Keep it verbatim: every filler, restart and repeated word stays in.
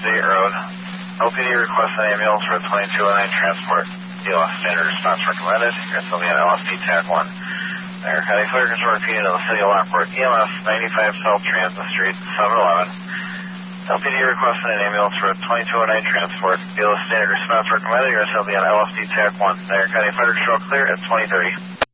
State Road. L P D requests an ambulance for a twenty-two oh nine transport. E L S standard response recommended. You're still being L S D tag one. There, County Fire Control repeating to the City of Lockport. E L S ninety-five South Transit Street, seven eleven. L P D requesting an ambulance for a twenty-two oh nine transport. E L S standard response recommended. You're still being L S D tag one. There, County Fire Control clear at twenty thirty.